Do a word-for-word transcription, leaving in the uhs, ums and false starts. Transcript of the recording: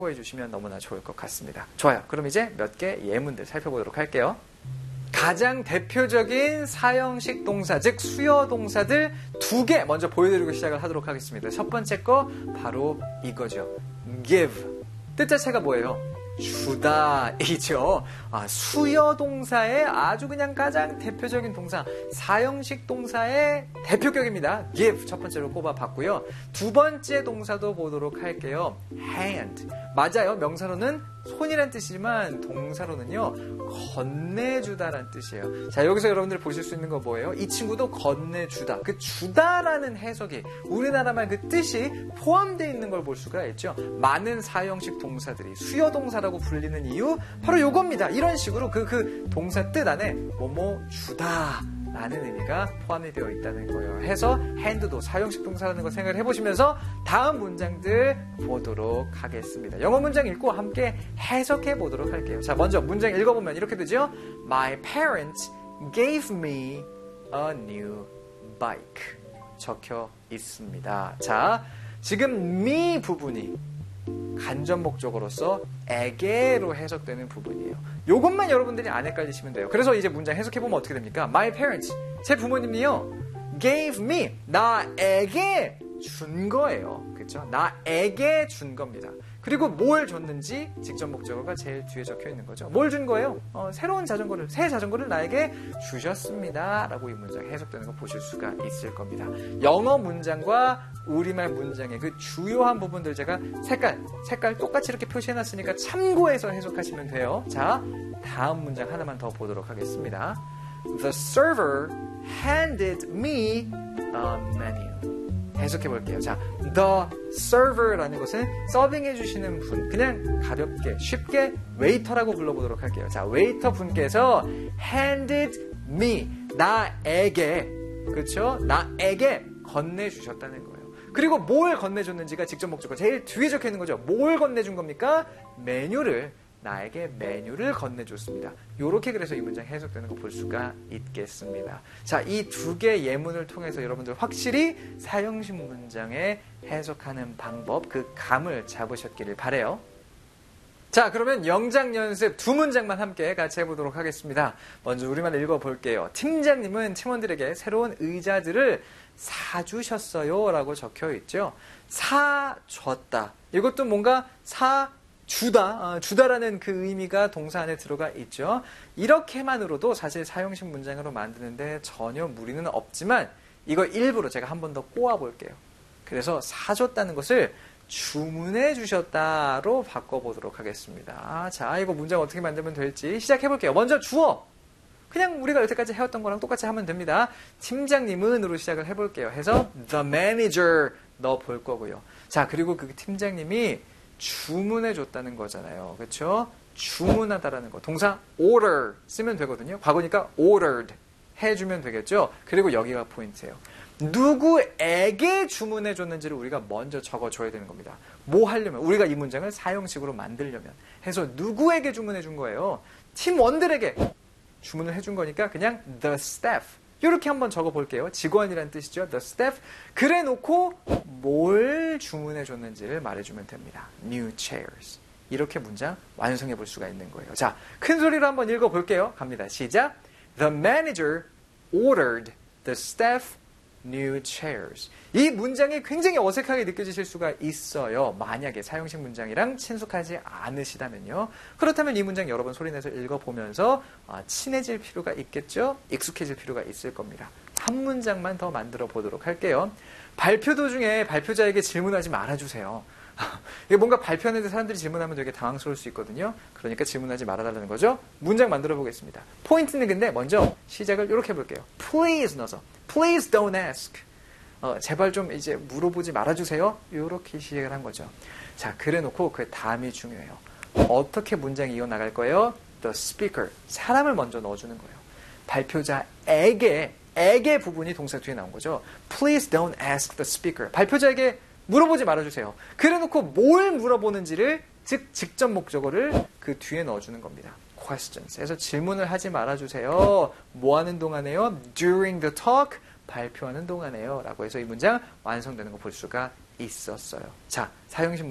해주시면 너무나 좋을 것 같습니다. 좋아요. 그럼 이제 몇 개 예문들 살펴보도록 할게요. 가장 대표적인 사형식 동사, 즉 수요 동사들 두 개 먼저 보여드리고 시작을 하도록 하겠습니다. 첫 번째 거 바로 이거죠. give. 뜻 자체가 뭐예요? 주다이죠. 아, 수요 동사의 아주 그냥 가장 대표적인 동사, 사형식 동사의 대표격입니다. give 첫 번째로 꼽아봤고요. 두 번째 동사도 보도록 할게요. hand. 맞아요. 명사로는 손이란 뜻이지만 동사로는요 건네주다란 뜻이에요. 자, 여기서 여러분들 보실 수 있는 거 뭐예요? 이 친구도 건네주다. 그 주다라는 해석이 우리나라말 그 뜻이 포함되어 있는 걸 볼 수가 있죠. 많은 사형식 동사들이 수요 동사라고 불리는 이유 바로 요겁니다. 이런 식으로 그, 그 동사 뜻 안에 뭐뭐 주다 라는 의미가 포함이 되어 있다는 거예요. 해서 hand도 사형식 동사라는 거 생각을 해보시면서 다음 문장들 보도록 하겠습니다. 영어 문장 읽고 함께 해석해 보도록 할게요. 자, 먼저 문장 읽어보면 이렇게 되죠. My parents gave me a new bike. 적혀 있습니다. 자, 지금 me 부분이 간접 목적어로서 에게로 해석되는 부분이에요. 요것만 여러분들이 안 헷갈리시면 돼요. 그래서 이제 문장 해석해보면 어떻게 됩니까? My parents, 제 부모님이요, gave me, 나에게 준 거예요. 그렇죠? 나에게 준 겁니다. 그리고 뭘 줬는지 직접 목적어가 제일 뒤에 적혀 있는 거죠. 뭘 준 거예요? 어, 새로운 자전거를, 새 자전거를 나에게 주셨습니다. 라고 이 문장 해석되는 거 보실 수가 있을 겁니다. 영어 문장과 우리말 문장의 그 주요한 부분들 제가 색깔, 색깔 똑같이 이렇게 표시해놨으니까 참고해서 해석하시면 돼요. 자, 다음 문장 하나만 더 보도록 하겠습니다. The server handed me a menu. 해석해 볼게요. 자, the server라는 것은 서빙해 주시는 분, 그냥 가볍게 쉽게 웨이터라고 불러보도록 할게요. 자, 웨이터 분께서 handed me, 나에게, 그렇죠? 나에게 건네주셨다는 거예요. 그리고 뭘 건네줬는지가 직접 목적어 제일 뒤에 적혀 있는 거죠. 뭘 건네준 겁니까? 메뉴를, 나에게 메뉴를 건네줬습니다. 요렇게 그래서 이 문장 해석되는 거 볼 수가 있겠습니다. 자, 이 두 개 예문을 통해서 여러분들 확실히 사형식 문장에 해석하는 방법, 그 감을 잡으셨기를 바라요. 자, 그러면 영작 연습 두 문장만 함께 같이 해보도록 하겠습니다. 먼저 우리만 읽어볼게요. 팀장님은 팀원들에게 새로운 의자들을 사주셨어요 라고 적혀 있죠. 사줬다. 이것도 뭔가 사 주다, 어, 주다라는 그 의미가 동사 안에 들어가 있죠. 이렇게만으로도 사실 사형식 문장으로 만드는데 전혀 무리는 없지만 이거 일부러 제가 한 번 더 꼬아볼게요. 그래서 사줬다는 것을 주문해 주셨다로 바꿔보도록 하겠습니다. 자, 이거 문장 어떻게 만들면 될지 시작해볼게요. 먼저 주어. 그냥 우리가 여태까지 해왔던 거랑 똑같이 하면 됩니다. 팀장님은으로 시작을 해볼게요. 해서 the manager 넣어볼 거고요. 자, 그리고 그 팀장님이 주문해 줬다는 거잖아요. 그렇죠? 주문하다라는 거. 동사 order 쓰면 되거든요. 과거니까 ordered 해주면 되겠죠. 그리고 여기가 포인트예요. 누구에게 주문해 줬는지를 우리가 먼저 적어줘야 되는 겁니다. 뭐 하려면, 우리가 이 문장을 사형식으로 만들려면 해서 누구에게 주문해 준 거예요? 팀원들에게 주문을 해준 거니까 그냥 the staff 이렇게 한번 적어볼게요. 직원이란 뜻이죠. The staff. 그래 놓고 뭘 주문해 줬는지를 말해주면 됩니다. New chairs. 이렇게 문장 완성해 볼 수가 있는 거예요. 자, 큰 소리로 한번 읽어볼게요. 갑니다. 시작. The manager ordered the staff new chairs. 이 문장이 굉장히 어색하게 느껴지실 수가 있어요. 만약에 사형식 문장이랑 친숙하지 않으시다면요. 그렇다면 이 문장 여러 번 소리내서 읽어보면서 친해질 필요가 있겠죠? 익숙해질 필요가 있을 겁니다. 한 문장만 더 만들어 보도록 할게요. 발표 도중에 발표자에게 질문하지 말아주세요. 이게 뭔가 발표하는데 사람들이 질문하면 되게 당황스러울 수 있거든요. 그러니까 질문하지 말아달라는 거죠. 문장 만들어 보겠습니다. 포인트는 근데 먼저 시작을 이렇게 해볼게요. Please 넣어서 Please don't ask. 어, 제발 좀 이제 물어보지 말아주세요. 이렇게 시작을 한 거죠. 자, 그래놓고 그 다음이 중요해요. 어떻게 문장이 이어나갈 거예요? The speaker. 사람을 먼저 넣어주는 거예요. 발표자에게, 에게 부분이 동사 뒤에 나온 거죠. Please don't ask the speaker. 발표자에게 물어보지 말아주세요. 그래놓고 뭘 물어보는지를, 즉 직접 목적어를 그 뒤에 넣어주는 겁니다. questions. 그래서 질문을 하지 말아주세요. 뭐 하는 동안에요? During the talk. 발표하는 동안에요. 라고 해서 이 문장 완성되는 거 볼 수가 있었어요. 자, 사형식